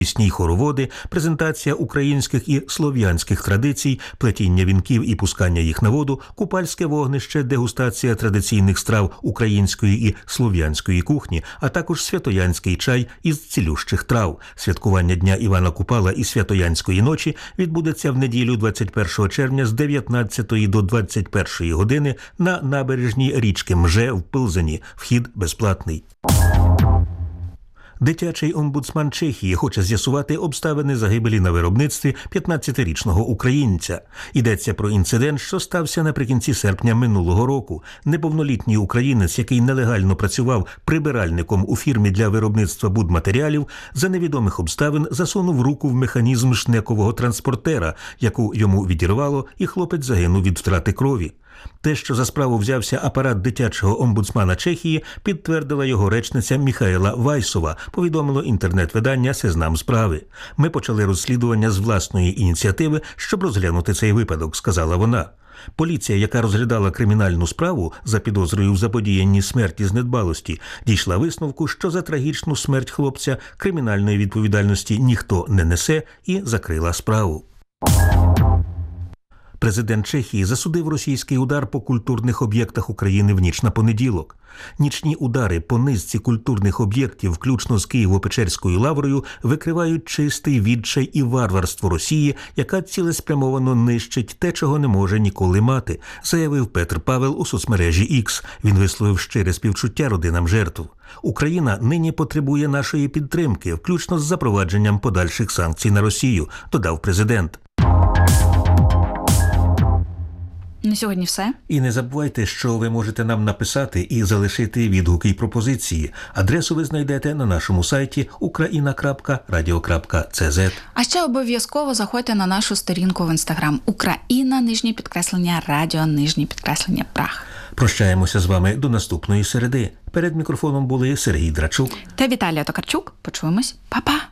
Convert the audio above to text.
пісні й хороводи, презентація українських і слов'янських традицій, плетіння вінків і пускання їх на воду, купальське вогнище, дегустація традиційних страв української і слов'янської кухні, а також святоянський чай із цілющих трав. Святкування Дня Івана Купала і Святоянської ночі відбудеться в неділю 21 червня з 19 до 21 години на набережній річки Мже в Пилзені. Вхід безплатний. Дитячий омбудсман Чехії хоче з'ясувати обставини загибелі на виробництві 15-річного українця. Йдеться про інцидент, що стався наприкінці серпня минулого року. Неповнолітній українець, який нелегально працював прибиральником у фірмі для виробництва будматеріалів, за невідомих обставин засунув руку в механізм шнекового транспортера, яку йому відірвало, і хлопець загинув від втрати крові. Те, що за справу взявся апарат дитячого омбудсмана Чехії, підтвердила його речниця Міхаела Вайсова, повідомило інтернет-видання «Сезнам справи». «Ми почали розслідування з власної ініціативи, щоб розглянути цей випадок», – сказала вона. Поліція, яка розглядала кримінальну справу за підозрою в заподіянні смерті з недбалості, дійшла висновку, що за трагічну смерть хлопця кримінальної відповідальності ніхто не несе, і закрила справу. Президент Чехії засудив російський удар по культурних об'єктах України в ніч на понеділок. Нічні удари по низці культурних об'єктів, включно з Києво-Печерською лаврою, викривають чистий відчай і варварство Росії, яка цілеспрямовано нищить те, чого не може ніколи мати, заявив Петр Павел у соцмережі X. Він висловив щире співчуття родинам жертв. «Україна нині потребує нашої підтримки, включно з запровадженням подальших санкцій на Росію», додав президент. На сьогодні все. І не забувайте, що ви можете нам написати і залишити відгуки й пропозиції. Адресу ви знайдете на нашому сайті ukraina.radio.cz. А ще обов'язково заходьте на нашу сторінку в Інстаграм Україна_радіо_Прах. Прощаємося з вами до наступної середи. Перед мікрофоном були Сергій Драчук та Віталія Токарчук. Почуємось. Па-па!